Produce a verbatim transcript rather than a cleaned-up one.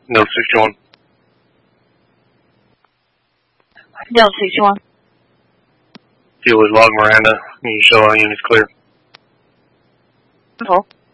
No sixty-one. No sixty-one. Fuel is log Miranda. You show all units clear. Info.